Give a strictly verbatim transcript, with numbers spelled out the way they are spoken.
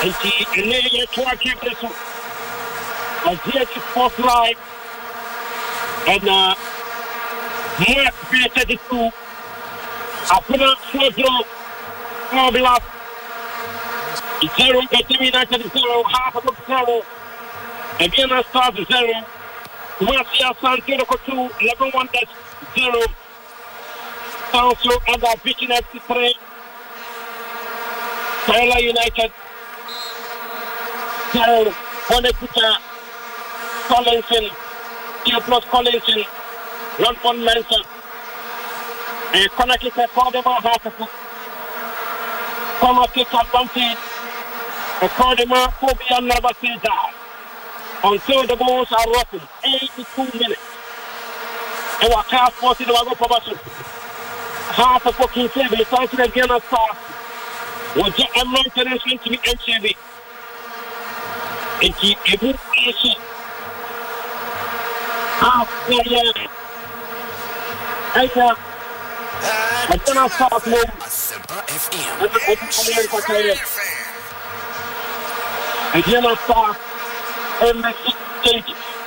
nti ene ye to atwetwe so azie ti sports live and uh Mark thirty-two Apuna Sodro Formula zero Betimi United zero half of zero again I start zero Marcia Santino two eleven one zero Sanso Aga Bitchin F three Kerala United zero Honekuta Collinson Theophilus Collinson one point Manson and Konaki said Cordema half of Konaki at one feet and Cordema Phobia never say die until the balls are rocking eighty-two minutes and what half forty the Wago Probation half a fucking seven it's also again a start was just a maintenance to be M C V and he a good issue half the year I can I cannot start more. I cannot start and make it change.